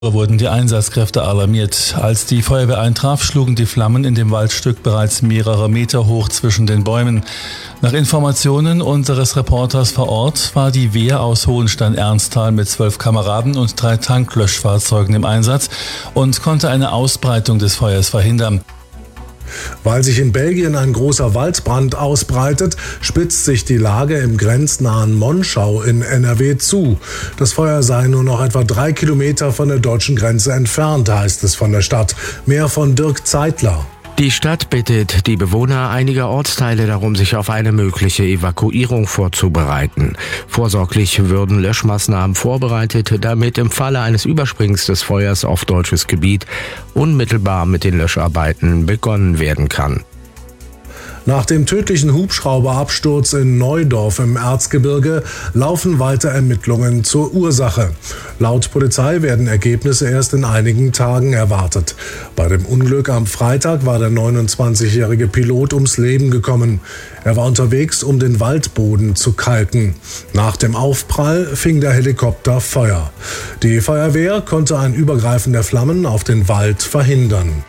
Wurden die Einsatzkräfte alarmiert. Als die Feuerwehr eintraf, schlugen die Flammen in dem Waldstück bereits mehrere Meter hoch zwischen den Bäumen. Nach Informationen unseres Reporters vor Ort war die Wehr aus Hohenstein-Ernsthal mit 12 Kameraden und 3 Tanklöschfahrzeugen im Einsatz und konnte eine Ausbreitung des Feuers verhindern. Weil sich in Belgien ein großer Waldbrand ausbreitet, spitzt sich die Lage im grenznahen Monschau in NRW zu. Das Feuer sei nur noch etwa 3 Kilometer von der deutschen Grenze entfernt, heißt es von der Stadt. Mehr von Dirk Zeitler. Die Stadt bittet die Bewohner einiger Ortsteile darum, sich auf eine mögliche Evakuierung vorzubereiten. Vorsorglich würden Löschmaßnahmen vorbereitet, damit im Falle eines Übersprings des Feuers auf deutsches Gebiet unmittelbar mit den Löscharbeiten begonnen werden kann. Nach dem tödlichen Hubschrauberabsturz in Neudorf im Erzgebirge laufen weiter Ermittlungen zur Ursache. Laut Polizei werden Ergebnisse erst in einigen Tagen erwartet. Bei dem Unglück am Freitag war der 29-jährige Pilot ums Leben gekommen. Er war unterwegs, um den Waldboden zu kalken. Nach dem Aufprall fing der Helikopter Feuer. Die Feuerwehr konnte ein Übergreifen der Flammen auf den Wald verhindern.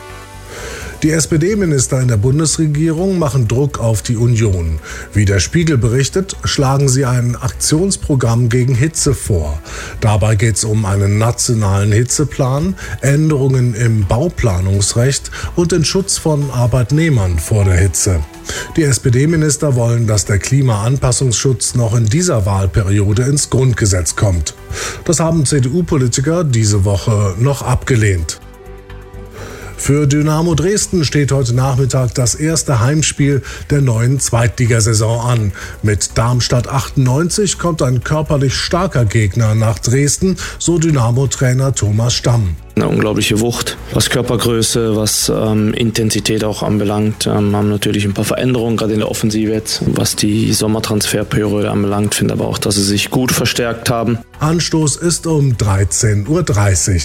Die SPD-Minister in der Bundesregierung machen Druck auf die Union. Wie der Spiegel berichtet, schlagen sie ein Aktionsprogramm gegen Hitze vor. Dabei geht es um einen nationalen Hitzeplan, Änderungen im Bauplanungsrecht und den Schutz von Arbeitnehmern vor der Hitze. Die SPD-Minister wollen, dass der Klimaanpassungsschutz noch in dieser Wahlperiode ins Grundgesetz kommt. Das haben CDU-Politiker diese Woche noch abgelehnt. Für Dynamo Dresden steht heute Nachmittag das erste Heimspiel der neuen Zweitligasaison an. Mit Darmstadt 98 kommt ein körperlich starker Gegner nach Dresden, so Dynamo-Trainer Thomas Stamm. Eine unglaubliche Wucht, was Körpergröße, was Intensität auch anbelangt. Haben natürlich ein paar Veränderungen, gerade in der Offensive jetzt, was die Sommertransferperiode anbelangt. Finde aber auch, dass sie sich gut verstärkt haben. Anstoß ist um 13:30 Uhr.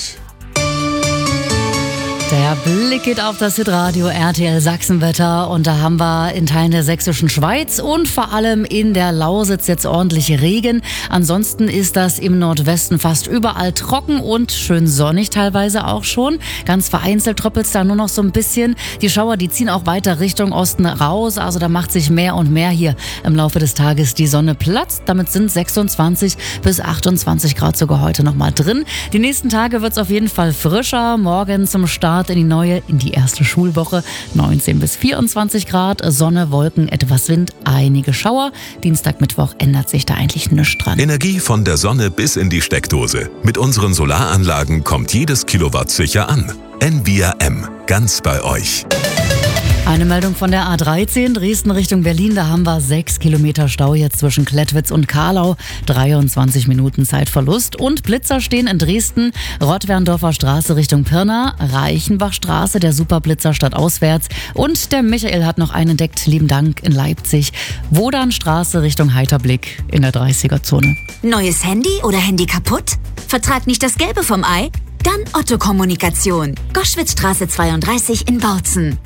Der Blick geht auf das Hitradio RTL Sachsenwetter und da haben wir in Teilen der sächsischen Schweiz und vor allem in der Lausitz jetzt ordentlich Regen. Ansonsten ist das im Nordwesten fast überall trocken und schön sonnig teilweise auch schon. Ganz vereinzelt tröppelt es da nur noch so ein bisschen. Die Schauer, die ziehen auch weiter Richtung Osten raus, also da macht sich mehr und mehr hier im Laufe des Tages die Sonne Platz. Damit sind 26 bis 28 Grad sogar heute nochmal drin. Die nächsten Tage wird es auf jeden Fall frischer. Morgen zum Start in die erste Schulwoche 19 bis 24 Grad, Sonne, Wolken, etwas Wind, einige Schauer. Dienstag, Mittwoch ändert sich da eigentlich nichts dran. Energie von der Sonne bis in die Steckdose. Mit unseren Solaranlagen kommt jedes Kilowatt sicher an. Envia M, ganz bei euch. Eine Meldung von der A13 Dresden Richtung Berlin. Da haben wir 6 Kilometer Stau jetzt zwischen Klettwitz und Karlau. 23 Minuten Zeitverlust. Und Blitzer stehen in Dresden. Rottwerndorfer Straße Richtung Pirna. Reichenbachstraße, der Superblitzer stadtauswärts. Und der Michael hat noch einen entdeckt. Lieben Dank in Leipzig. Wodanstraße Richtung Heiterblick in der 30er-Zone. Neues Handy oder Handy kaputt? Vertrag nicht das Gelbe vom Ei? Dann Otto Kommunikation. Goschwitzstraße 32 in Bautzen.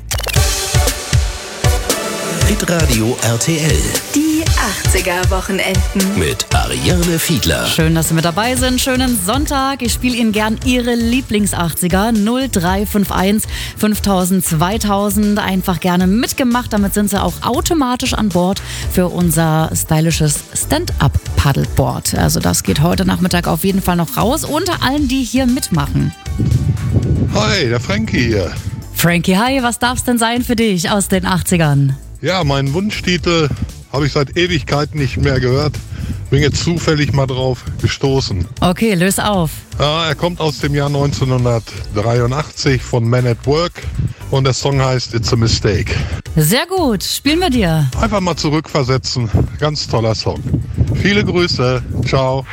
Hitradio RTL. Die 80er-Wochenenden. Mit Ariane Fiedler. Schön, dass Sie mit dabei sind. Schönen Sonntag. Ich spiele Ihnen gern Ihre Lieblings-80er. 0351 5000 2000. Einfach gerne mitgemacht. Damit sind Sie auch automatisch an Bord für unser stylisches Stand-Up-Paddleboard. Also das geht heute Nachmittag auf jeden Fall noch raus. Unter allen, die hier mitmachen. Hi, der Frankie hier. Frankie, hi. Was darf's denn sein für dich aus den 80ern? Ja, meinen Wunschtitel habe ich seit Ewigkeiten nicht mehr gehört. Bin jetzt zufällig mal drauf gestoßen. Okay, löse auf. Ja, er kommt aus dem Jahr 1983 von Men at Work und der Song heißt It's a Mistake. Sehr gut, spielen wir dir. Einfach mal zurückversetzen. Ganz toller Song. Viele Grüße. Ciao.